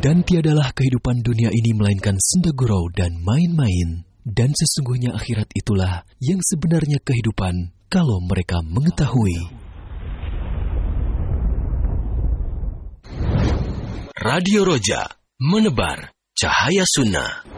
Dan tiadalah kehidupan dunia ini melainkan senda gurau dan main-main. Dan sesungguhnya akhirat itulah yang sebenarnya kehidupan kalau mereka mengetahui. Radio Roja, menebar cahaya sunnah.